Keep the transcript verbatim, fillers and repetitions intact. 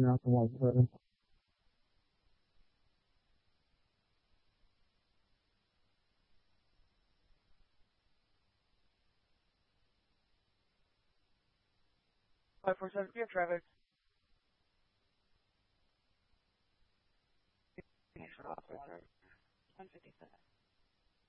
out the one for five four seven, clear traffic. Thanks for officer. one fifty-seven.